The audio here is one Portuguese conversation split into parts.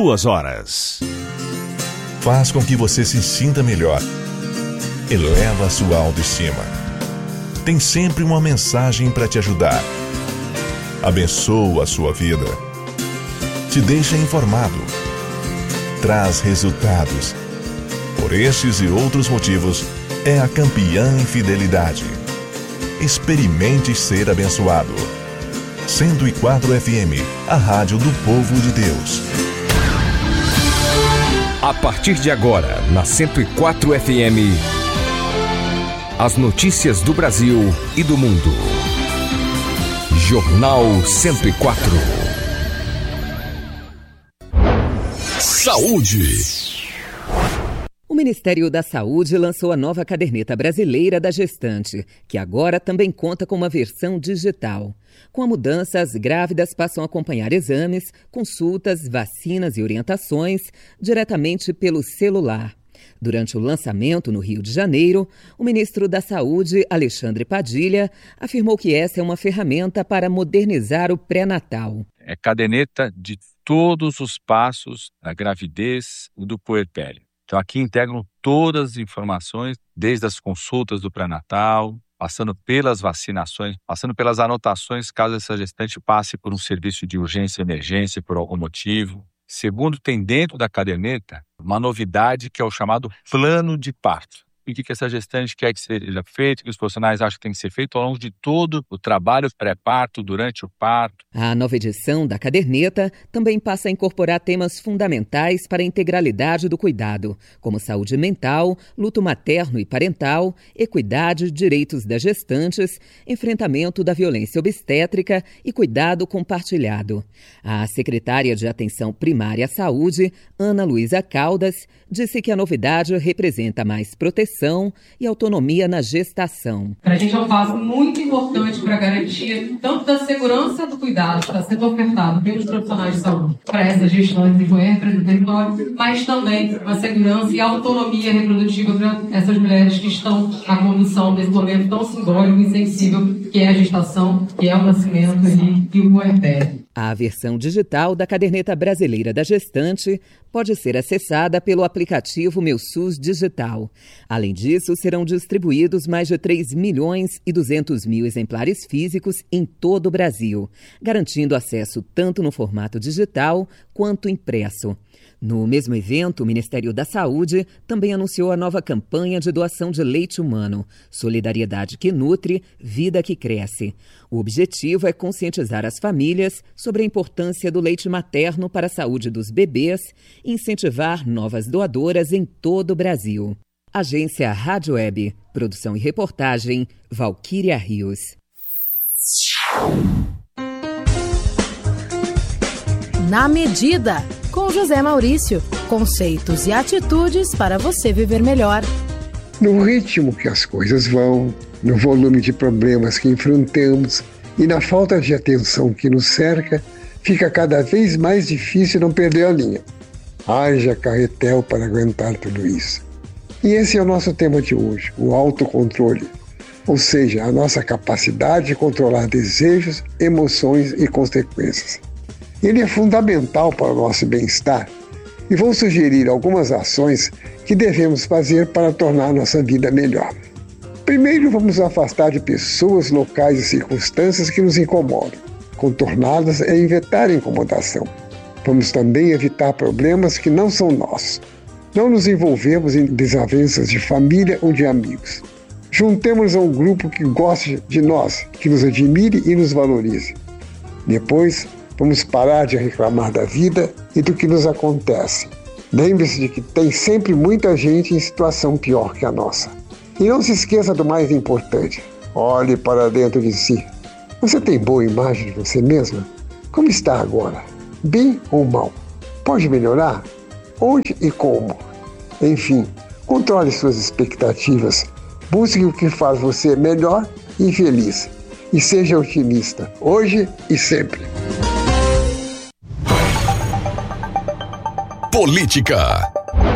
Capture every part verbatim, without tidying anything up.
duas horas. Faz com que você se sinta melhor. Eleva a sua autoestima. Tem sempre uma mensagem para te ajudar. Abençoa a sua vida. Te deixa informado. Traz resultados. Por estes e outros motivos, é a campeã em fidelidade. Experimente ser abençoado. cento e quatro F M, a rádio do povo de Deus. A partir de agora, na cento e quatro F M, as notícias do Brasil e do mundo. Jornal cento e quatro. Saúde. O Ministério da Saúde lançou a nova caderneta brasileira da gestante, que agora também conta com uma versão digital. Com a mudança, as grávidas passam a acompanhar exames, consultas, vacinas e orientações diretamente pelo celular. Durante o lançamento no Rio de Janeiro, o ministro da Saúde, Alexandre Padilha, afirmou que essa é uma ferramenta para modernizar o pré-natal. É caderneta de todos os passos da gravidez e do puerpério. Então aqui integram todas as informações, desde as consultas do pré-natal, passando pelas vacinações, passando pelas anotações caso essa gestante passe por um serviço de urgência e emergência por algum motivo. Segundo, tem dentro da caderneta uma novidade que é o chamado plano de parto. E o que essa gestante quer que seja feito, que os profissionais acham que tem que ser feito ao longo de todo o trabalho pré-parto, durante o parto. A nova edição da caderneta também passa a incorporar temas fundamentais para a integralidade do cuidado, como saúde mental, luto materno e parental, equidade, direitos das gestantes, enfrentamento da violência obstétrica e cuidado compartilhado. A secretária de Atenção Primária à Saúde, Ana Luísa Caldas, disse que a novidade representa mais proteção e autonomia na gestação. Para a gente é um passo muito importante para garantir tanto da segurança do cuidado que está sendo ofertado pelos profissionais de saúde para essas gestantes e puérperas do território, mas também a segurança e a autonomia reprodutiva para essas mulheres que estão na condução desse momento tão simbólico e sensível que é a gestação, que é o nascimento e o puerpério. A versão digital da caderneta brasileira da gestante pode ser acessada pelo aplicativo Meu SUS Digital. Além disso, serão distribuídos mais de três milhões e duzentos mil exemplares físicos em todo o Brasil, garantindo acesso tanto no formato digital quanto impresso. No mesmo evento, o Ministério da Saúde também anunciou a nova campanha de doação de leite humano, Solidariedade que Nutre, Vida que Cresce. O objetivo é conscientizar as famílias sobre a importância do leite materno para a saúde dos bebês e incentivar novas doadoras em todo o Brasil. Agência Rádio Web, produção e reportagem, Valquíria Rios. Na Medida, com José Maurício. Conceitos e atitudes para você viver melhor. No ritmo que as coisas vão, no volume de problemas que enfrentamos e na falta de atenção que nos cerca, fica cada vez mais difícil não perder a linha. Haja carretel para aguentar tudo isso. E esse é o nosso tema de hoje, o autocontrole. Ou seja, a nossa capacidade de controlar desejos, emoções e consequências. Ele é fundamental para o nosso bem-estar e vou sugerir algumas ações que devemos fazer para tornar nossa vida melhor. Primeiro, vamos afastar de pessoas, locais e circunstâncias que nos incomodam. Contorná-las é evitar incomodação. Vamos também evitar problemas que não são nossos. Não nos envolvemos em desavenças de família ou de amigos. Juntemos-nos a um grupo que goste de nós, que nos admire e nos valorize. Depois, vamos parar de reclamar da vida e do que nos acontece. Lembre-se de que tem sempre muita gente em situação pior que a nossa. E não se esqueça do mais importante. Olhe para dentro de si. Você tem boa imagem de você mesma? Como está agora? Bem ou mal? Pode melhorar? Onde e como? Enfim, controle suas expectativas. Busque o que faz você melhor e feliz. E seja otimista, hoje e sempre. Política.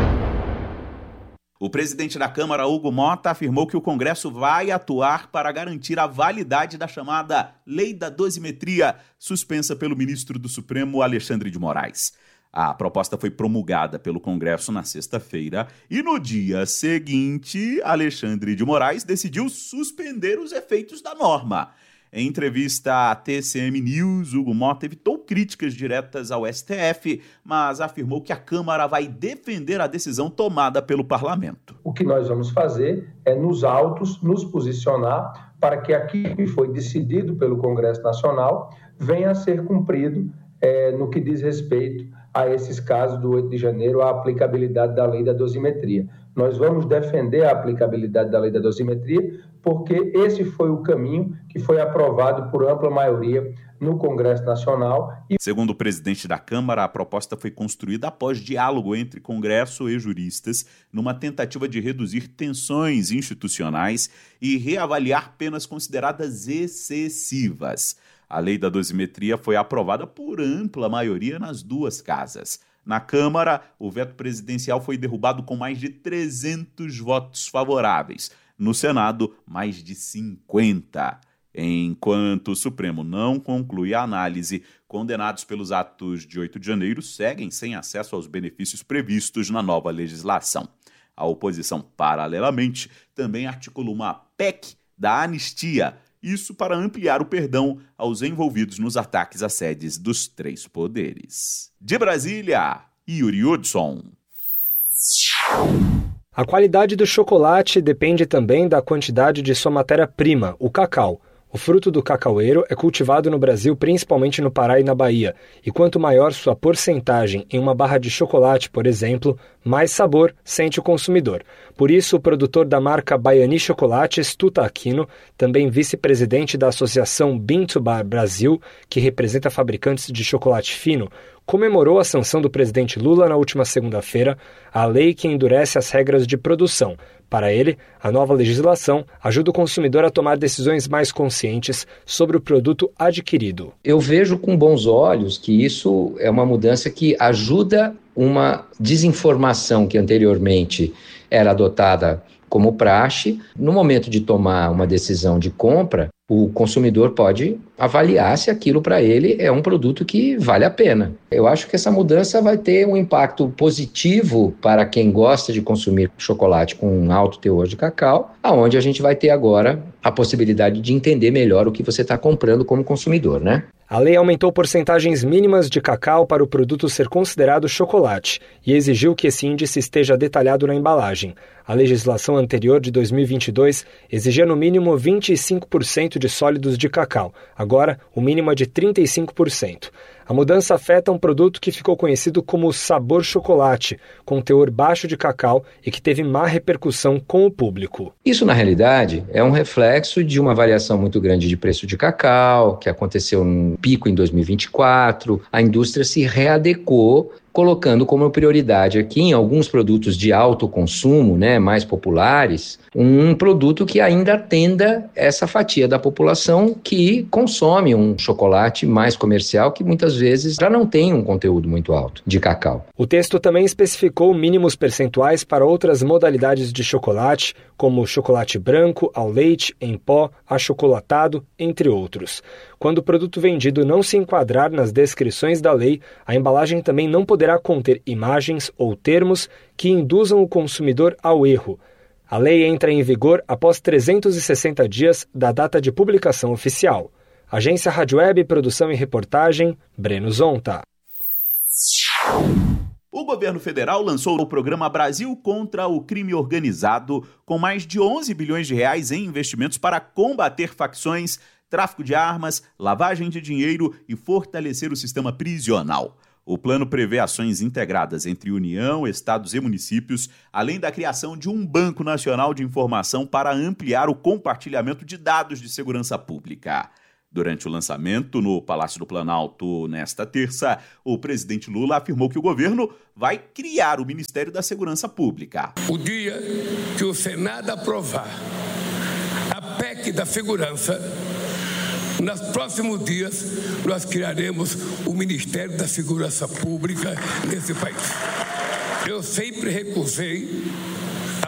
O presidente da Câmara, Hugo Mota, afirmou que o Congresso vai atuar para garantir a validade da chamada Lei da Dosimetria, suspensa pelo ministro do Supremo, Alexandre de Moraes. A proposta foi promulgada pelo Congresso na sexta-feira e no dia seguinte, Alexandre de Moraes decidiu suspender os efeitos da norma. Em entrevista à T C M News, Hugo Mota evitou críticas diretas ao S T F, mas afirmou que a Câmara vai defender a decisão tomada pelo Parlamento. O que nós vamos fazer é, nos autos, nos posicionar para que aquilo que foi decidido pelo Congresso Nacional venha a ser cumprido é, no que diz respeito a esses casos do oito de janeiro, a aplicabilidade da lei da dosimetria. Nós vamos defender a aplicabilidade da lei da dosimetria porque esse foi o caminho que foi aprovado por ampla maioria no Congresso Nacional. E... Segundo o presidente da Câmara, a proposta foi construída após diálogo entre Congresso e juristas, numa tentativa de reduzir tensões institucionais e reavaliar penas consideradas excessivas. A lei da dosimetria foi aprovada por ampla maioria nas duas casas. Na Câmara, o veto presidencial foi derrubado com mais de trezentos votos favoráveis. No Senado, mais de cinquenta. Enquanto o Supremo não conclui a análise, condenados pelos atos de oito de janeiro seguem sem acesso aos benefícios previstos na nova legislação. A oposição, paralelamente, também articulou uma P E C da anistia, isso para ampliar o perdão aos envolvidos nos ataques às sedes dos três poderes. De Brasília, Yuri Hudson. A qualidade do chocolate depende também da quantidade de sua matéria-prima, o cacau. O fruto do cacaueiro é cultivado no Brasil, principalmente no Pará e na Bahia, e quanto maior sua porcentagem em uma barra de chocolate, por exemplo, mais sabor sente o consumidor. Por isso, o produtor da marca Baiani Chocolates, Tuta Aquino, também vice-presidente da Associação Bean to Bar Brasil, que representa fabricantes de chocolate fino, comemorou a sanção do presidente Lula na última segunda-feira, a lei que endurece as regras de produção. Para ele, a nova legislação ajuda o consumidor a tomar decisões mais conscientes sobre o produto adquirido. Eu vejo com bons olhos que isso é uma mudança que ajuda uma desinformação que anteriormente era adotada como praxe. No momento de tomar uma decisão de compra, o consumidor pode avaliar se aquilo para ele é um produto que vale a pena. Eu acho que essa mudança vai ter um impacto positivo para quem gosta de consumir chocolate com um alto teor de cacau, aonde a gente vai ter agora a possibilidade de entender melhor o que você está comprando como consumidor, né? A lei aumentou porcentagens mínimas de cacau para o produto ser considerado chocolate e exigiu que esse índice esteja detalhado na embalagem. A legislação anterior de dois mil e vinte e dois exigia no mínimo vinte e cinco por cento de sólidos de cacau. Agora, o mínimo é de trinta e cinco por cento. A mudança afeta um produto que ficou conhecido como sabor chocolate, com teor baixo de cacau e que teve má repercussão com o público. Isso, na realidade, é um reflexo de uma variação muito grande de preço de cacau, que aconteceu num pico em dois mil e vinte e quatro. A indústria se readequou, colocando como prioridade aqui em alguns produtos de alto consumo, né, mais populares, um produto que ainda atenda essa fatia da população que consome um chocolate mais comercial, que muitas vezes já não tem um conteúdo muito alto de cacau. O texto também especificou mínimos percentuais para outras modalidades de chocolate, como chocolate branco, ao leite, em pó, achocolatado, entre outros. Quando o produto vendido não se enquadrar nas descrições da lei, a embalagem também não poderá conter imagens ou termos que induzam o consumidor ao erro. A lei entra em vigor após trezentos e sessenta dias da data de publicação oficial. Agência Rádio Web, produção e reportagem, Breno Zonta. O governo federal lançou o programa Brasil contra o Crime Organizado, com mais de onze bilhões de reais em investimentos para combater facções, tráfico de armas, lavagem de dinheiro e fortalecer o sistema prisional. O plano prevê ações integradas entre União, estados e municípios, além da criação de um Banco Nacional de Informação para ampliar o compartilhamento de dados de segurança pública. Durante o lançamento no Palácio do Planalto nesta terça, o presidente Lula afirmou que o governo vai criar o Ministério da Segurança Pública. O dia que o Senado aprovar a P E C da Segurança, nos próximos dias, nós criaremos o Ministério da Segurança Pública nesse país. Eu sempre recusei a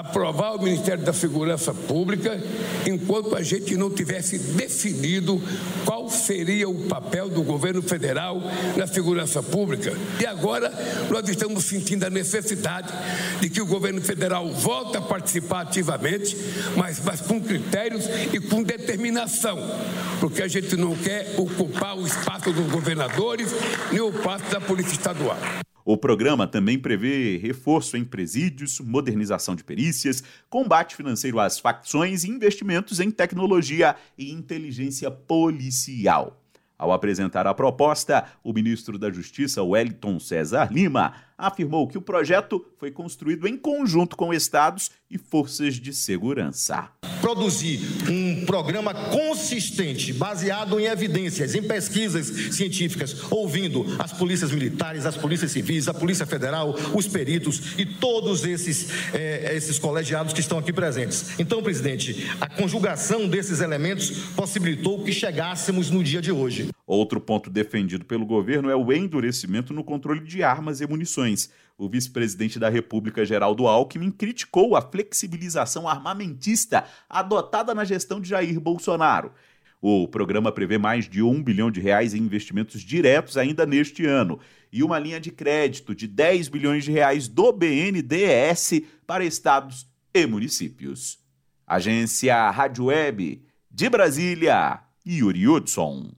aprovar o Ministério da Segurança Pública enquanto a gente não tivesse definido qual seria o papel do governo federal na segurança pública. E agora nós estamos sentindo a necessidade de que o governo federal volte a participar ativamente, mas, mas com critérios e com determinação, porque a gente não quer ocupar o espaço dos governadores nem o espaço da Polícia Estadual. O programa também prevê reforço em presídios, modernização de perícias, combate financeiro às facções e investimentos em tecnologia e inteligência policial. Ao apresentar a proposta, o ministro da Justiça, Wellington César Lima, afirmou que o projeto foi construído em conjunto com estados e forças de segurança. Produzir um programa consistente, baseado em evidências, em pesquisas científicas, ouvindo as polícias militares, as polícias civis, a Polícia Federal, os peritos e todos esses, eh, esses colegiados que estão aqui presentes. Então, presidente, a conjugação desses elementos possibilitou que chegássemos no dia de hoje. Outro ponto defendido pelo governo é o endurecimento no controle de armas e munições. O vice-presidente da República, Geraldo Alckmin, criticou a flexibilização armamentista adotada na gestão de Jair Bolsonaro. O programa prevê mais de um bilhão de reais em investimentos diretos ainda neste ano e uma linha de crédito de dez bilhões de reais do B N D E S para estados e municípios. Agência Rádio Web de Brasília, Yuri Hudson.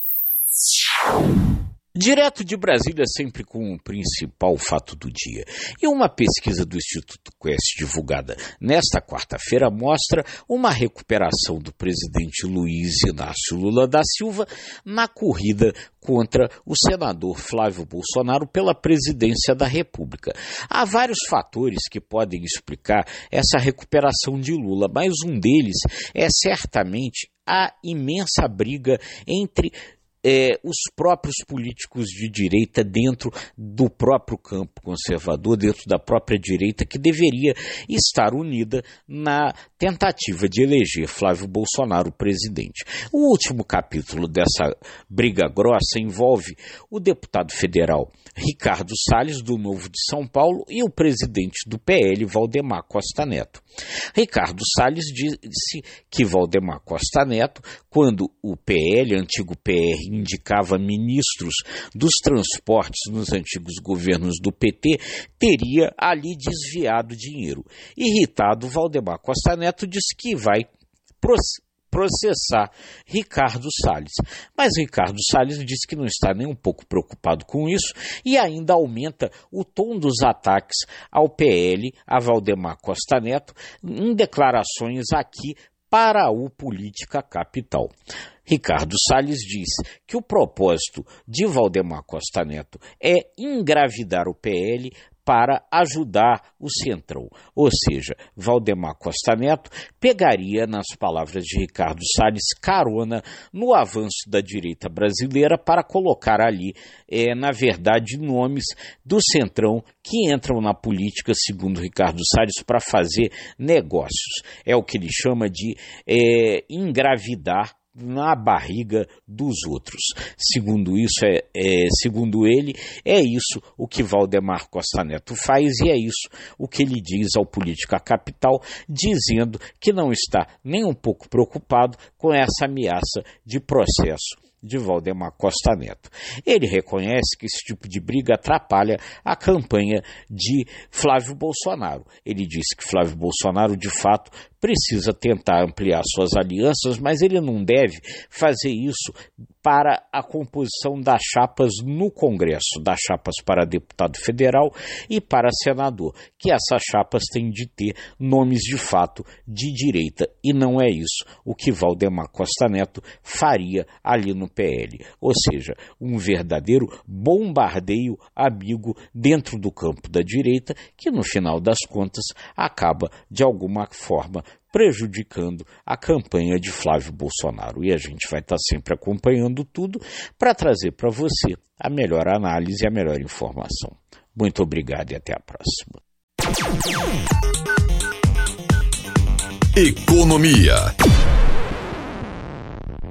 Direto de Brasília, sempre com o principal fato do dia. E uma pesquisa do Instituto Quest divulgada nesta quarta-feira mostra uma recuperação do presidente Luiz Inácio Lula da Silva na corrida contra o senador Flávio Bolsonaro pela presidência da República. Há vários fatores que podem explicar essa recuperação de Lula, mas um deles é certamente a imensa briga entre É, os próprios políticos de direita dentro do próprio campo conservador, dentro da própria direita, que deveria estar unida na tentativa de eleger Flávio Bolsonaro presidente. O último capítulo dessa briga grossa envolve o deputado federal Ricardo Salles, do Novo de São Paulo, e o presidente do P L, Valdemar Costa Neto. Ricardo Salles disse que Valdemar Costa Neto, quando o P L, antigo P R, indicava ministros dos transportes nos antigos governos do P T, teria ali desviado dinheiro. Irritado, Valdemar Costa Neto disse que vai processar Ricardo Salles. Mas Ricardo Salles disse que não está nem um pouco preocupado com isso e ainda aumenta o tom dos ataques ao P L, a Valdemar Costa Neto, em declarações aqui para o Política Capital. Ricardo Salles diz que o propósito de Valdemar Costa Neto é engravidar o P L para ajudar o Centrão. Ou seja, Valdemar Costa Neto pegaria, nas palavras de Ricardo Salles, carona no avanço da direita brasileira para colocar ali, é, na verdade, nomes do Centrão que entram na política, segundo Ricardo Salles, para fazer negócios. É o que ele chama de é, engravidar na barriga dos outros. Segundo isso, é, é, segundo ele, é isso o que Valdemar Costa Neto faz e é isso o que ele diz ao Política Capital, dizendo que não está nem um pouco preocupado com essa ameaça de processo de Valdemar Costa Neto. Ele reconhece que esse tipo de briga atrapalha a campanha de Flávio Bolsonaro. Ele disse que Flávio Bolsonaro, de fato, precisa tentar ampliar suas alianças, mas ele não deve fazer isso para a composição das chapas no Congresso, das chapas para deputado federal e para senador, que essas chapas têm de ter nomes de fato de direita, e não é isso o que Valdemar Costa Neto faria ali no P L, ou seja, um verdadeiro bombardeio amigo dentro do campo da direita, que no final das contas acaba de alguma forma prejudicando a campanha de Flávio Bolsonaro. E a gente vai estar sempre acompanhando tudo para trazer para você a melhor análise e a melhor informação. Muito obrigado e até a próxima. Economia.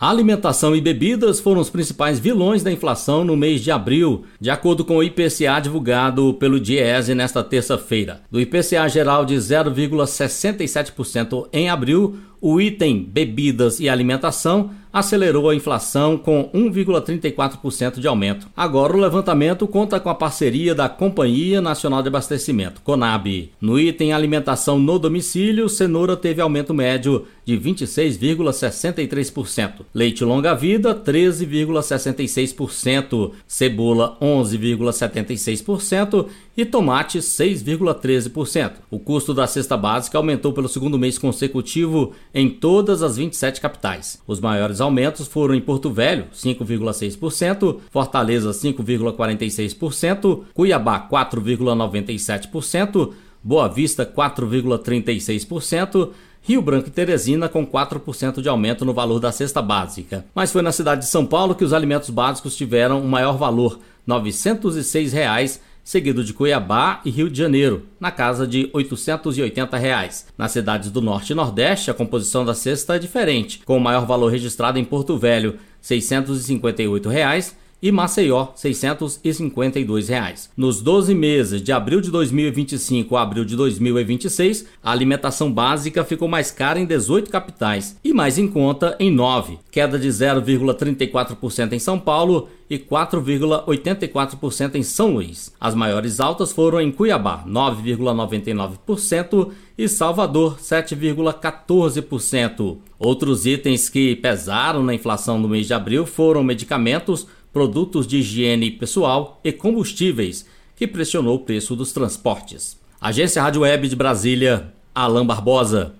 A alimentação e bebidas foram os principais vilões da inflação no mês de abril, de acordo com o I P C A divulgado pelo Diese nesta terça-feira. Do I P C A geral de zero vírgula sessenta e sete por cento em abril, o item bebidas e alimentação acelerou a inflação com um vírgula trinta e quatro por cento de aumento. Agora o levantamento conta com a parceria da Companhia Nacional de Abastecimento, Conab. No item alimentação no domicílio, cenoura teve aumento médio de vinte e seis vírgula sessenta e três por cento. Leite longa-vida, treze vírgula sessenta e seis por cento. Cebola, onze vírgula setenta e seis por cento. E tomate, seis vírgula treze por cento. O custo da cesta básica aumentou pelo segundo mês consecutivo em todas as vinte e sete capitais. Os maiores aumentos foram em Porto Velho, cinco vírgula seis por cento, Fortaleza, cinco vírgula quarenta e seis por cento, Cuiabá, quatro vírgula noventa e sete por cento, Boa Vista, quatro vírgula trinta e seis por cento, Rio Branco e Teresina com quatro por cento de aumento no valor da cesta básica. Mas foi na cidade de São Paulo que os alimentos básicos tiveram o maior valor, novecentos e seis reais, seguido de Cuiabá e Rio de Janeiro, na casa de oitocentos e oitenta reais. Nas cidades do Norte e Nordeste, a composição da cesta é diferente, com o maior valor registrado em Porto Velho, seiscentos e cinquenta e oito reais, e Maceió, seiscentos e cinquenta e dois reais. Nos doze meses de abril de dois mil e vinte e cinco a abril de dois mil e vinte e seis, a alimentação básica ficou mais cara em dezoito capitais e mais em conta em nove, queda de zero vírgula trinta e quatro por cento em São Paulo e quatro vírgula oitenta e quatro por cento em São Luís. As maiores altas foram em Cuiabá, nove vírgula noventa e nove por cento, e Salvador, sete vírgula quatorze por cento. Outros itens que pesaram na inflação no mês de abril foram medicamentos, produtos de higiene pessoal e combustíveis, que pressionou o preço dos transportes. Agência Rádio Web de Brasília, Alain Barbosa.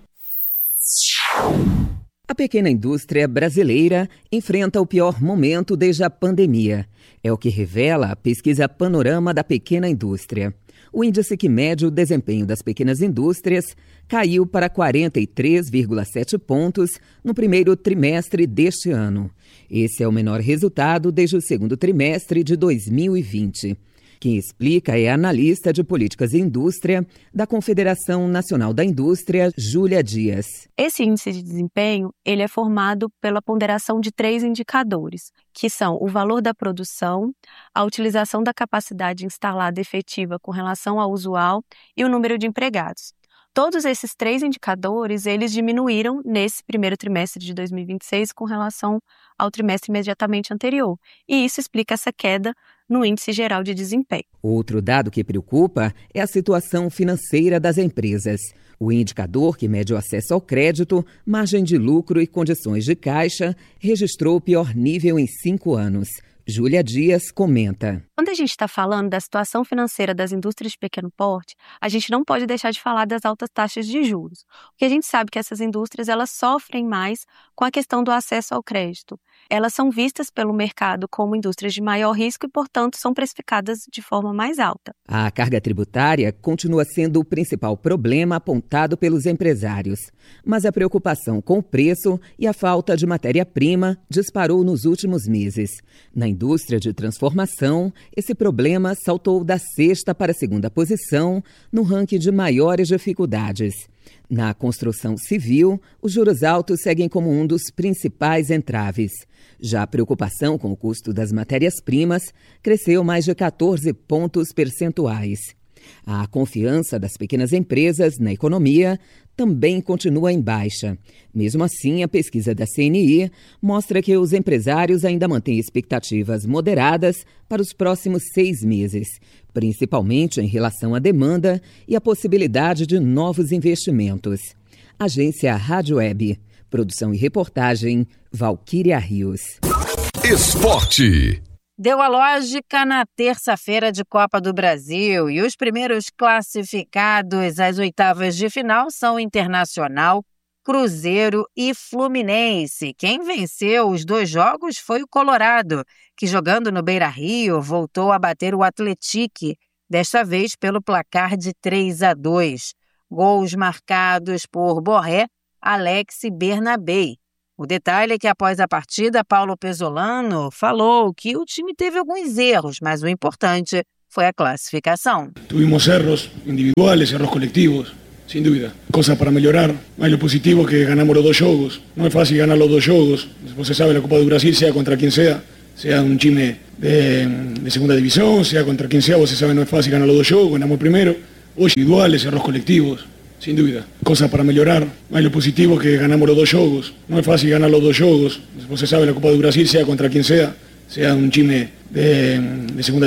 A pequena indústria brasileira enfrenta o pior momento desde a pandemia. É o que revela a pesquisa Panorama da Pequena Indústria. O índice que mede o desempenho das pequenas indústrias caiu para quarenta e três vírgula sete pontos no primeiro trimestre deste ano. Esse é o menor resultado desde o segundo trimestre de dois mil e vinte. Quem explica é a analista de políticas e indústria da Confederação Nacional da Indústria, Júlia Dias. Esse índice de desempenho ele é formado pela ponderação de três indicadores, que são o valor da produção, a utilização da capacidade instalada efetiva com relação ao usual e o número de empregados. Todos esses três indicadores, eles diminuíram nesse primeiro trimestre de dois mil e vinte e seis com relação ao trimestre imediatamente anterior. E isso explica essa queda no índice geral de desempenho. Outro dado que preocupa é a situação financeira das empresas. O indicador que mede o acesso ao crédito, margem de lucro e condições de caixa registrou o pior nível em cinco anos. Júlia Dias comenta. Quando a gente está falando da situação financeira das indústrias de pequeno porte, a gente não pode deixar de falar das altas taxas de juros. Porque a gente sabe que essas indústrias elas sofrem mais com a questão do acesso ao crédito. Elas são vistas pelo mercado como indústrias de maior risco e, portanto, são precificadas de forma mais alta. A carga tributária continua sendo o principal problema apontado pelos empresários. Mas a preocupação com o preço e a falta de matéria-prima disparou nos últimos meses. Na indústria de transformação, esse problema saltou da sexta para a segunda posição no ranking de maiores dificuldades. Na construção civil, os juros altos seguem como um dos principais entraves. Já a preocupação com o custo das matérias-primas cresceu mais de quatorze pontos percentuais. A confiança das pequenas empresas na economia também continua em baixa. Mesmo assim, a pesquisa da C N I mostra que os empresários ainda mantêm expectativas moderadas para os próximos seis meses, principalmente em relação à demanda e à possibilidade de novos investimentos. Agência Rádio Web. Produção e reportagem, Valquíria Rios. Esporte. Deu a lógica na terça-feira de Copa do Brasil e os primeiros classificados às oitavas de final são Internacional, Cruzeiro e Fluminense. Quem venceu os dois jogos foi o Colorado, que jogando no Beira-Rio voltou a bater o Atlético, desta vez pelo placar de três a dois. Gols marcados por Borré, Alex e Bernabé. O detalhe é que após a partida, Paulo Pesolano falou que o time teve alguns erros, mas o importante foi a classificação. Tuvimos erros individuales, erros colectivos. sin duda. Cosas para melhorar, mas lo positivo es que ganamos los dos jogos. No es fácil ganar los dos jogos. Você sabe, la Copa do Brasil, sea contra quien sea, sea un time de, de segunda división, sea contra quien sea, você sabe, no es fácil ganar los dos jogos, ganamos primero. Hoy individuales, errores colectivos, sin duda. Cosas para melhorar, mas lo positivo es que ganamos los dos jogos. No es fácil ganar los dos jogos. Você sabe, la Copa do Brasil, sea contra quien sea, sea un time de, de segunda